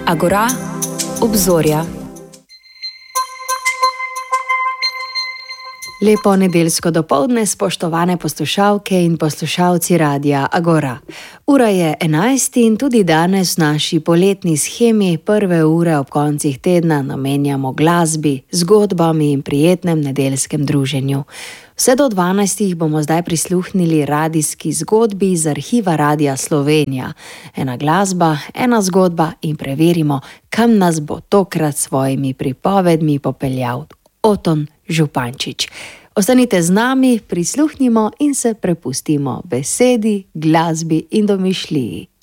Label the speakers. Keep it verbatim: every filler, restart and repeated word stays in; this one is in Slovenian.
Speaker 1: Agora, obzorja. Lepo nedeljsko dopoldne, spoštovane poslušalke in poslušalci radia Agora. Ura je enajst in tudi danes v naši poletni shemi prve ure ob koncih tedna namenjamo glasbi, zgodbami in prijetnem nedeljskem druženju. Vse do dvanajstih bomo zdaj prisluhnili radijski zgodbi iz arhiva Radia Slovenija. Ena glasba, ena zgodba in preverimo, kam nas bo tokrat s svojimi pripovedmi popeljal Oton Župančič. Ostanite z nami, prisluhnimo in se prepustimo besedi, glasbi in domišljiji.